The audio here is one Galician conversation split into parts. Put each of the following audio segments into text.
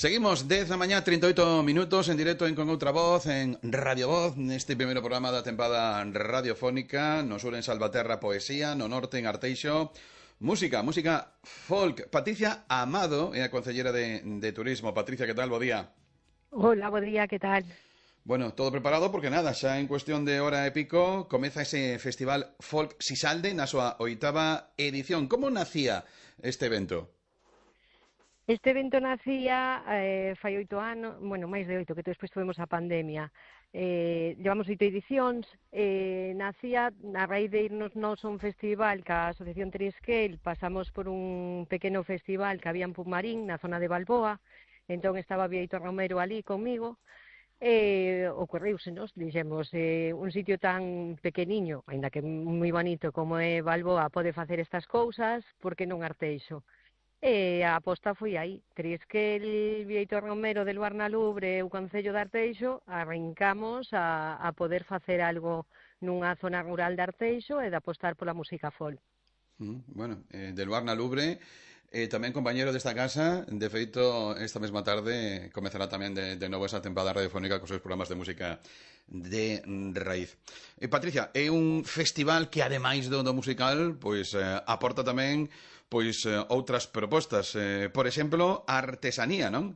Seguimos 10 da mañá, 38 minutos en directo en Con Outra Voz, en Radio Voz, neste primeiro programa da tempada radiofónica, no sur en Salvaterra Poesía, no norte en Arteixo, música folk. Patricia Amado é a concellera de Turismo. Patricia, que tal? Bo día. Hola, buen día, ¿qué tal? Bueno, todo preparado porque nada, xa en cuestión de hora e pico comeza ese festival Folk Sisalde na súa 8ª edición. Como nacía este evento? Este evento nacía fai 8 anos, bueno, máis de 8, que despois tuvemos a pandemia. Llevamos 8 edicións, nacía a raíz de irnos nós a un festival que a Asociación Trisquel, pasamos por un pequeno festival que había en Pumarín, na zona de Balboa, entón estaba Bieito Romero ali comigo, ocorreúsenos, dixemos, un sitio tan pequeniño, aínda que moi bonito como é Balboa, pode facer estas cousas, por que non Arteixo? E a aposta foi aí. Trisquel, Bieito Romero del Luar na Lubre e o Concello de Arteixo arrancamos a poder facer algo nunha zona rural de Arteixo e de apostar pola música folk. Bueno, del Luar na Lubre, tamén compañero desta casa. De feito, esta mesma tarde comezará tamén de novo esa tempada radiofónica cos seus programas de música de raíz. Patricia, é un festival que ademais do musical, pois aporta tamén outras propostas, por exemplo, a artesanía, non?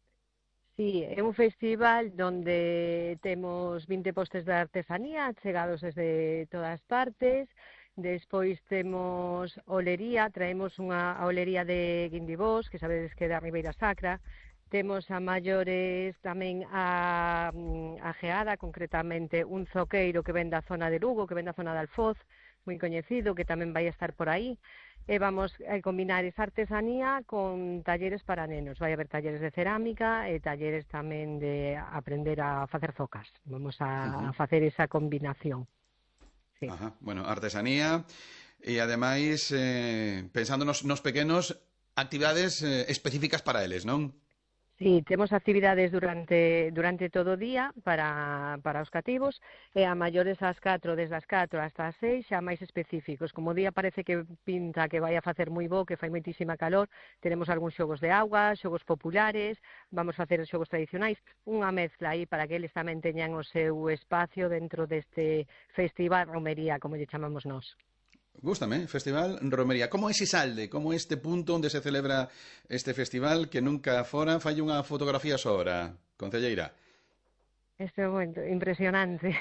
Sí, é un festival donde temos 20 postes de artesanía chegados desde todas partes. Despois temos olería, traemos a olería de Guindibós, que sabedes que é da Ribeira Sacra. Temos a maiores tamén a Geada, concretamente un zoqueiro que ven da zona de Lugo, que ven da zona de Alfoz, moi coñecido, que tamén vai estar por aí. E vamos a combinar esa artesanía con talleres para nenos. Vai haber talleres de cerámica e talleres tamén de aprender a facer zocas. Vamos a facer esa combinación. Sí. Ajá. Bueno, artesanía e ademais pensando nos pequenos, actividades específicas para eles, non? Sí, temos actividades durante todo o día para os cativos e a maiores ás 4, desde as 4 hasta as 6, xa máis específicos. Como o día parece que pinta que vai a facer moi bo, que fai moitísima calor, teremos algúns xogos de auga, xogos populares, vamos facer xogos tradicionais, unha mezcla aí para que eles tamén teñan o seu espacio dentro deste festival romería, como lle chamamos nós. Gústame, Festival Romería. Como é Sisalde? Como é este punto onde se celebra este festival que nunca fora fai unha fotografía sobra, concelleira? Este momento, impresionante.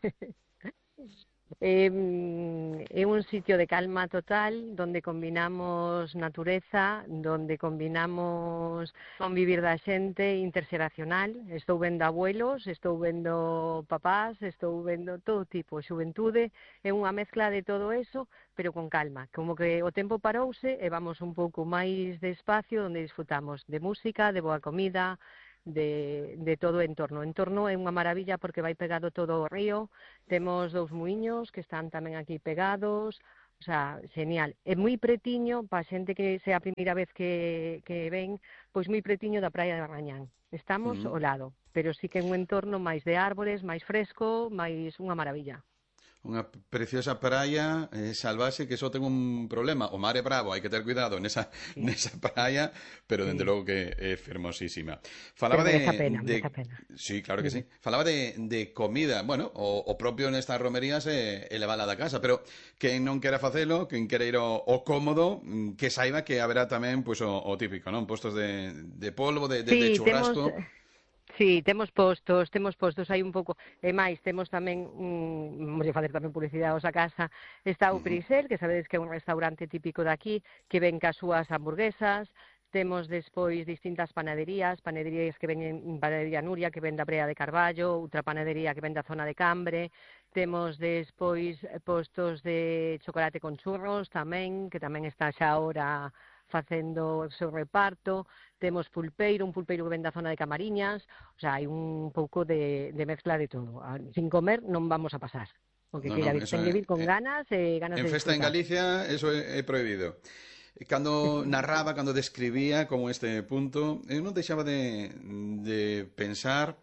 É un sitio de calma total, donde combinamos natureza, donde combinamos convivir da xente interxeracional. Estou vendo abuelos, estou vendo papás, estou vendo todo tipo, xuventude, é unha mezcla de todo eso, pero con calma, como que o tempo parouse e vamos un pouco máis despacio, donde disfrutamos de música, de boa comida, de todo o entorno. O entorno é unha maravilla porque vai pegado todo o río, temos 2 muiños que están tamén aquí pegados, o sea, genial. É moi pretiño, para xente que sea a primeira vez que ven, pois moi pretiño da praia de Arrañán. Estamos ao lado, pero sí que é un entorno máis de árbores, máis fresco, máis unha maravilla. Unha preciosa praia salvaxe que só ten un problema. O mar é bravo, hai que ter cuidado nesa praia, pero dende logo que é fermosísima. Falaba merece a pena. Sí, claro que sí. Falaba de comida. Bueno, o propio nestas romerías é levala da casa, pero quen non quera facelo, quen quera ir ao cómodo, que saiba que haberá tamén pois o típico, non? Postos de polvo, de churrasco. Sí, temos postos, hai un pouco, e máis, temos tamén, vamos a facer tamén publicidade a casa, está o Prisel, que sabedes que é un restaurante típico daqui, que ven cas súas hamburguesas, temos despois distintas panaderías que ven en Panadería Nuria, que ven da Brea de Carballo, outra panadería que ven da zona de Cambre, temos despois postos de chocolate con churros tamén, que tamén está xa ahora facendo o seu reparto, temos un pulpeiro que ven da zona de Camariñas, o sea, hai un pouco de mezcla de todo. Sin comer non vamos a pasar, o que queira vir, ten que vir con ganas e ganas de disfrutar. En festa en Galicia, eso é prohibido. Cando narraba, cando describía como este punto, eu non deixaba de pensar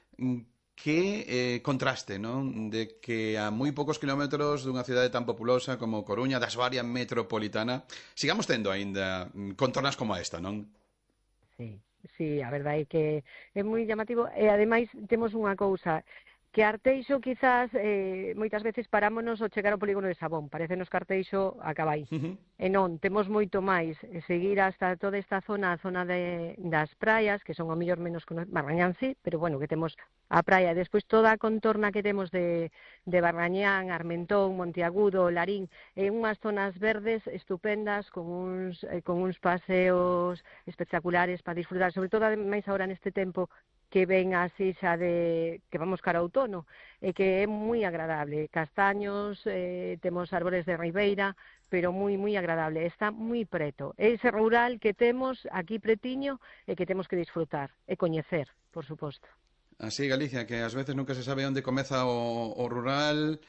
que contraste, non? De que a moi poucos kilómetros dunha cidade tan populosa como Coruña, das varias metropolitana, sigamos tendo aínda contornas como esta, non? Sí. Sí, a verdade é que é moi llamativo e ademais temos unha cousa que Arteixo quizás moitas veces parámonos ao chegar ao polígono de Sabón, parecenos que Arteixo acaba aí. E non, temos moito máis, seguir hasta toda esta zona, a zona das praias, que son ao mellor menos Barrañán sí, pero bueno, que temos a praia, despois toda a contorna que temos de Barrañán, Armentón, Monteagudo, Larín, unhas zonas verdes estupendas con uns paseos espectaculares para disfrutar, sobre todo ademais agora neste tempo que ven así xa que vamos cara ao outono, e que é moi agradable, castaños, temos árbores de ribeira, pero moi agradable, está moi preto. É ese rural que temos aquí pretiño e que temos que disfrutar e coñecer, por suposto. Así, Galicia, que ás veces nunca se sabe onde comeza o rural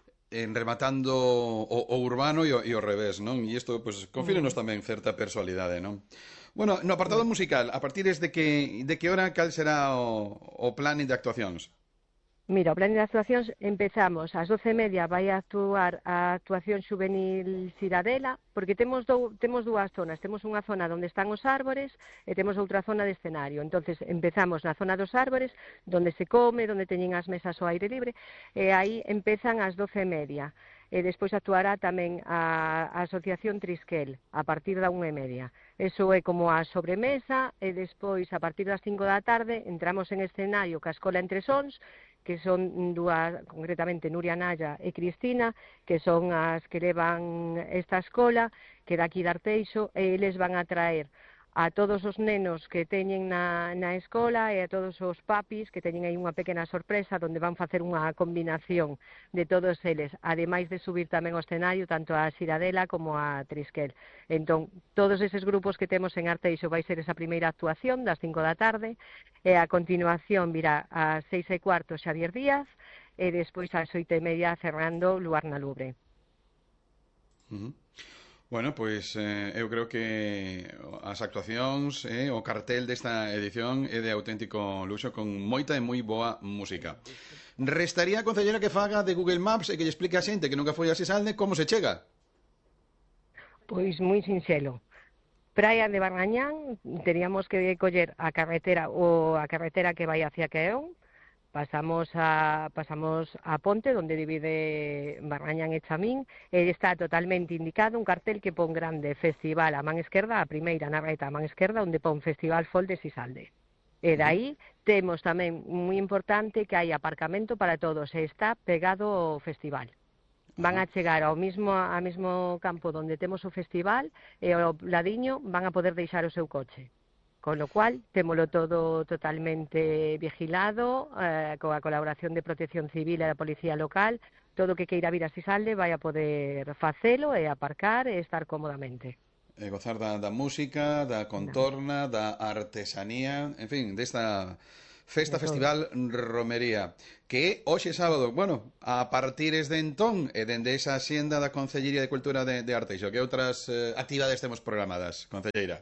rematando o urbano e o revés, non? E isto, pois, confírenos tamén certa personalidade, non? Bueno, no apartado musical, a partir de que hora cal será o planning de actuacións? Mira, o plan de actuacións empezamos ás 12:30, vai a actuar a actuación xuvenil Ciradela, porque temos dúas zonas, temos unha zona onde están os árbores e temos outra zona de escenario. Entonces empezamos na zona dos árbores, onde se come, onde teñen as mesas ao aire libre, e aí empezan ás 12:30. E despois actuará tamén a Asociación Trisquel a partir da 1:30. Eso é como a sobremesa e despois a partir das 5 da tarde entramos en escenario ca Escola Entre Sons, que son dúas, concretamente Nuria Naya e Cristina, que son as que levan esta escola, que daqui de Arteixo, e eles van a traer a todos os nenos que teñen na escola e a todos os papis que teñen aí unha pequena sorpresa onde van facer unha combinación de todos eles, ademais de subir tamén ao escenario tanto a Ciradela como a Trisquel. Entón, todos eses grupos que temos en Arteixo vai ser esa primeira actuación das 5 da tarde e a continuación virá ás 6:15 Xavier Díaz e despois ás 8:30 cerrando Luarna Lubre. Bueno, pois eu creo que as actuacións, o cartel desta edición é de auténtico luxo con moita e moi boa música. Restaría a concelleira que faga de Google Maps e que lle explique a xente que nunca foi a Sisalde como se chega. Pois moi sinxelo. Praia de Barrañán, teríamos que coller a carretera que vai hacia Queón, pasamos a ponte onde divide Barrañán e Chamín e está totalmente indicado un cartel que pon grande Festival a man esquerda, a primeira na reta a man esquerda onde pon Festival Folk de Sisalde. E dai temos tamén moi importante que hai aparcamento para todos e está pegado ao festival. Van a chegar ao mesmo campo onde temos o festival e ao ladiño van a poder deixar o seu coche. Con lo cual, témolo todo totalmente vigilado, coa colaboración de Protección Civil e da Policía Local, todo o que queira vir a Sisalde vai a poder facelo e aparcar e estar cómodamente. E gozar da música, da contorna, da artesanía, en fin, desta festival Romería, que é hoxe sábado, bueno, a partires de entón e dende esa xenda da Concellería de Cultura de Arteixo, que outras actividades temos programadas, concelleira?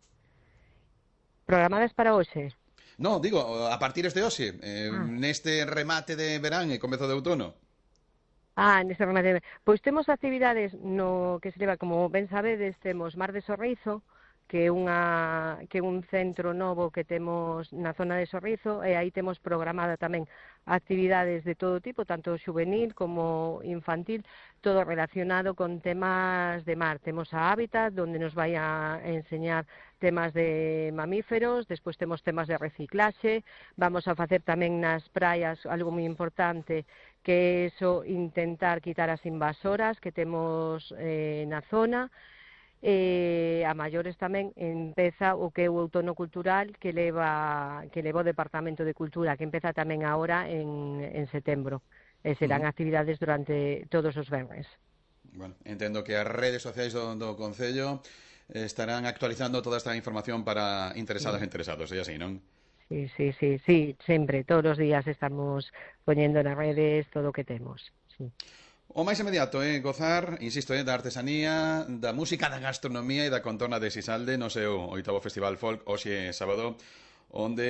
Programadas para hoxe? No, digo, a partir de hoxe, neste remate de verán e comezo de outono. Neste remate de verán. Pois temos actividades no que se leva, como ben sabedes, temos Mar de Sorrizo, que é un centro novo que temos na zona de Sorrizo, e aí temos programada tamén actividades de todo tipo, tanto juvenil como infantil, todo relacionado con temas de mar. Temos a Hábitat, onde nos vai a enseñar temas de mamíferos, despois temos temas de reciclaxe, vamos a facer tamén nas praias algo moi importante, que é eso, intentar quitar as invasoras que temos na zona. A maiores tamén empeza o que é o outono cultural que leva o Departamento de Cultura, que empeza tamén agora en setembro, e serán actividades durante todos os venres. Bueno, entendo que as redes sociais do Concello estarán actualizando toda esta información para interesadas e interesados, e así, non? Sí, sempre, todos os días estamos poñendo nas redes todo o que temos, sí. O máis inmediato é gozar, insisto, da artesanía, da música, da gastronomía e da contorna de Sisalde no seu 8º Festival Folk, hoxe sábado, onde